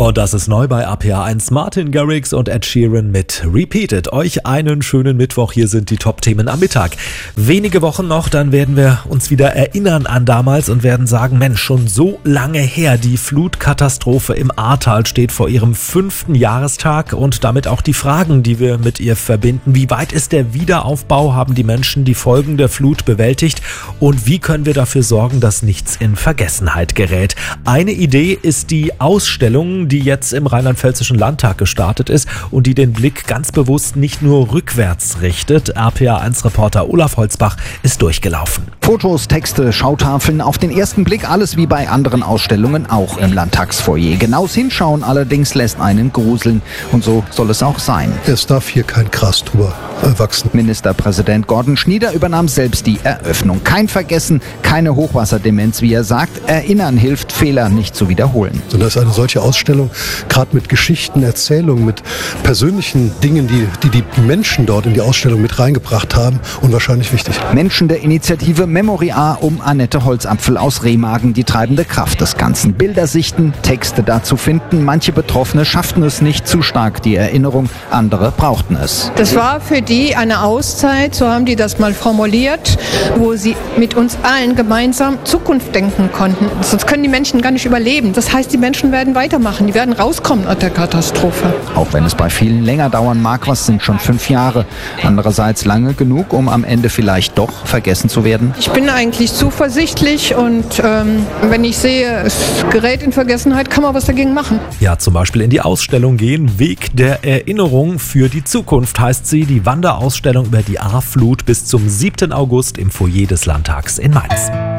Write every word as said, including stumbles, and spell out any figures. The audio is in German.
Und das ist neu bei A P A eins. Martin Garrix und Ed Sheeran mit Repeat It. Euch einen schönen Mittwoch. Hier sind die Top-Themen am Mittag. Wenige Wochen noch, dann werden wir uns wieder erinnern an damals und werden sagen, Mensch, schon so lange her. Die Flutkatastrophe im Ahrtal steht vor ihrem fünften Jahrestag und damit auch die Fragen, die wir mit ihr verbinden. Wie weit ist der Wiederaufbau? Haben die Menschen die Folgen der Flut bewältigt? Und wie können wir dafür sorgen, dass nichts in Vergessenheit gerät? Eine Idee ist die Ausstellung, die jetzt im Rheinland-Pfälzischen Landtag gestartet ist und die den Blick ganz bewusst nicht nur rückwärts richtet. A P A eins Reporter Olaf Holzbach ist durchgelaufen. Fotos, Texte, Schautafeln, auf den ersten Blick alles wie bei anderen Ausstellungen auch im Landtagsfoyer. Genaues Hinschauen allerdings lässt einen gruseln und so soll es auch sein. Es darf hier kein Gras drüber wachsen. Ministerpräsident Gordon Schnieder übernahm selbst die Eröffnung. Kein Vergessen, keine Hochwasserdemenz, wie er sagt. Erinnern hilft, Fehler nicht zu wiederholen. Und das ist eine solche Ausstellung, gerade mit Geschichten, Erzählungen, mit persönlichen Dingen, die, die die Menschen dort in die Ausstellung mit reingebracht haben, unwahrscheinlich wichtig. Menschen der Initiative Memoria um Annette Holzapfel aus Remagen, die treibende Kraft des Ganzen. Bilder sichten, Texte dazu finden. Manche Betroffene schafften es nicht, zu stark die Erinnerung, andere brauchten es. Das war für die eine Auszeit, so haben die das mal formuliert, wo sie mit uns allen gemeinsam Zukunft denken konnten. Sonst können die Menschen gar nicht überleben. Das heißt, die Menschen werden weitermachen, die werden rauskommen aus der Katastrophe. Auch wenn es bei vielen länger dauern mag, was sind schon fünf Jahre. Andererseits lange genug, um am Ende vielleicht doch vergessen zu werden. Ich bin eigentlich zuversichtlich und ähm, wenn ich sehe, es gerät in Vergessenheit, kann man was dagegen machen. Ja, zum Beispiel in die Ausstellung gehen. Weg der Erinnerung für die Zukunft heißt sie. Die Wanderausstellung über die Ahrflut bis zum siebten August im Foyer des Landtags in Mainz.